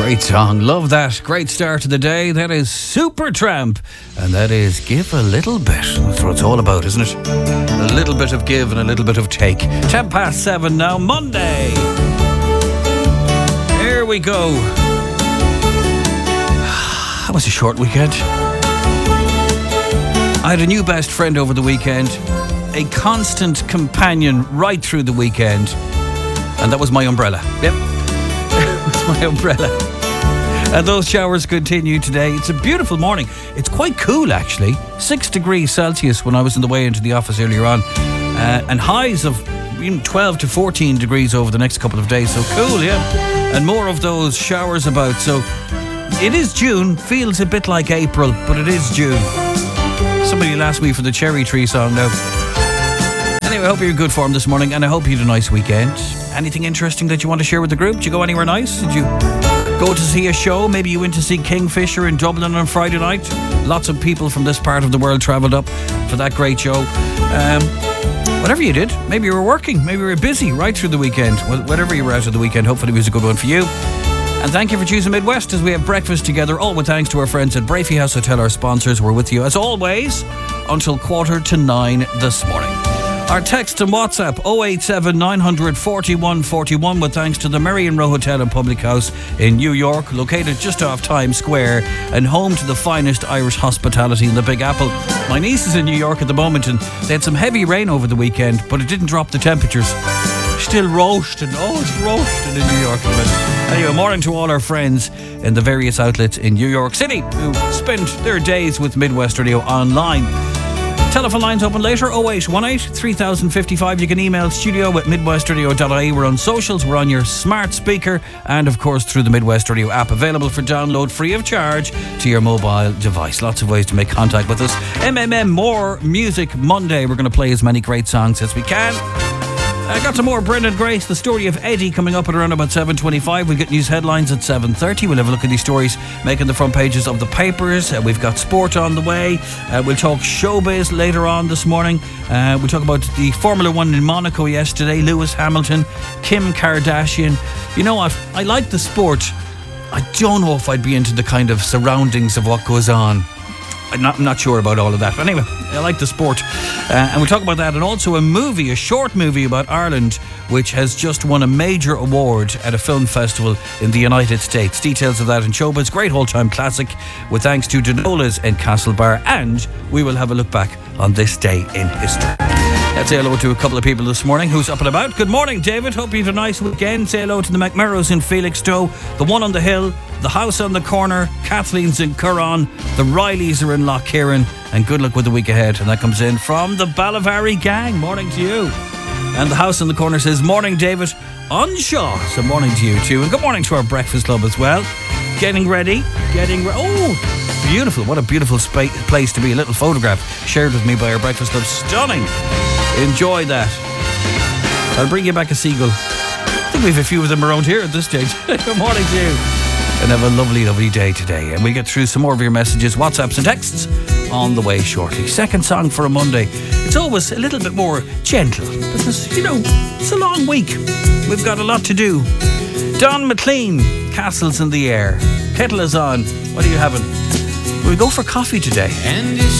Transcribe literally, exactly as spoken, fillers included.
Great song, love that. Great start to the day. That is Supertramp, and that is Give a Little Bit. That's what it's all about, isn't it? A little bit of give and a little bit of take. Ten past seven now, Monday. Here we go. That was a short weekend. I had a new best friend over the weekend, a constant companion right through the weekend, and that was my umbrella. Yep, it was my umbrella. And those showers continue today. It's a beautiful morning. It's quite cool, actually. Six degrees Celsius when I was on the way into the office earlier on, uh, and highs of twelve to fourteen degrees over the next couple of days. So cool, yeah. And more of those showers about. So it is June. Feels a bit like April, but it is June. Somebody will ask me for the Cherry Tree song now. Anyway, I hope you're in good form this morning, and I hope you had a nice weekend. Anything interesting that you want to share with the group? Did you go anywhere nice? Did you go to see a show? Maybe you went to see Kingfisher in Dublin on Friday night. Lots of people from this part of the world travelled up for that great show. Um, whatever you did, maybe you were working, maybe you were busy right through the weekend. Well, whatever you were out of the weekend, hopefully it was a good one for you. And thank you for choosing Midwest as we have breakfast together, all with thanks to our friends at Brafey House Hotel, our sponsors. We're with you as always until quarter to nine this morning. Our text and WhatsApp oh eight seven nine hundred forty-one forty-one with thanks to the Merrion Row Hotel and Public House in New York, located just off Times Square and home to the finest Irish hospitality in the Big Apple. My niece is in New York at the moment, and they had some heavy rain over the weekend, but it didn't drop the temperatures. Still roasting. Oh, it's roasting in New York. Anyway, morning to all our friends in the various outlets in New York City who spend their days with Midwest Radio online. Telephone lines open later, oh eight one eight, three thousand fifty-five. You can email studio at midwestradio dot I E. We're on socials, we're on your smart speaker, and of course through the Midwest Radio app, available for download free of charge to your mobile device. Lots of ways to make contact with us. M M M More Music Monday. We're going to play as many great songs as we can. I got some more Brendan Grace, the story of Eddie, coming up at around about seven twenty-five. We'll get news headlines at seven thirty. We'll have a look at these stories making the front pages of the papers. Uh, we've got sport on the way. Uh, we'll talk showbiz later on this morning. Uh, we'll talk about the Formula One in Monaco yesterday. Lewis Hamilton, Kim Kardashian. You know what? I like the sport. I don't know if I'd be into the kind of surroundings of what goes on. I'm not, I'm not sure about all of that. But anyway, I like the sport. Uh, and we'll talk about that. And also a movie, a short movie about Ireland, which has just won a major award at a film festival in the United States. Details of that in showbiz. Great whole-time classic with thanks to Donola's in Castlebar. And we will have a look back on this day in history. Let's say hello to a couple of people this morning who's up and about. Good morning, David. Hope you had a nice weekend. Say hello to the McMurrows in Felixstowe, the One on the Hill, the House on the Corner, Kathleen's in Curran, the Rileys are in Lough Kieran, and good luck with the week ahead. And that comes in from the Ballavary gang. Morning to you. And the House on the Corner says, morning, David, on Shaw. So morning to you too. And good morning to our breakfast club as well. Getting ready, getting ready. Oh, beautiful. What a beautiful spa- place to be. A little photograph shared with me by our breakfast club. Stunning. Enjoy that. I'll bring you back a seagull. I think we have a few of them around here at this stage. Good morning to you. And have a lovely, lovely day today. And we'll get through some more of your messages, WhatsApps and texts on the way shortly. Second song for a Monday. It's always a little bit more gentle because, you know, it's a long week. We've got a lot to do. Don McLean, Castles in the Air. Kettle is on. What are you having? We'll go for coffee today. And